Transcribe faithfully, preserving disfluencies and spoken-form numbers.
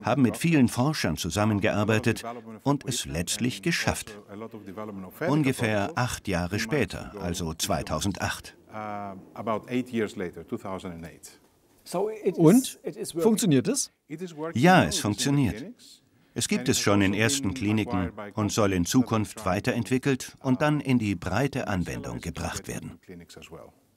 haben mit vielen Forschern zusammengearbeitet und es letztlich geschafft. Ungefähr acht Jahre später, also zweitausendacht. Und? Funktioniert es? Ja, es funktioniert. Es gibt es schon in ersten Kliniken und soll in Zukunft weiterentwickelt und dann in die breite Anwendung gebracht werden.